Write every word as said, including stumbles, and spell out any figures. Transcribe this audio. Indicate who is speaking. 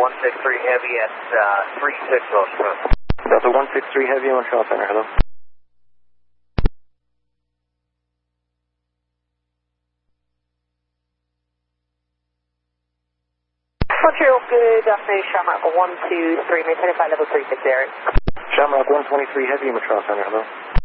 Speaker 1: one six three Heavy at uh, three six Ocean.
Speaker 2: Delta one six three Heavy, Montreal Center, hello.
Speaker 3: Montreal, good afternoon, Shamrock one two three, maintain flight level three six zero.
Speaker 2: Shamrock one twenty-three Heavy, Montreal Center, hello.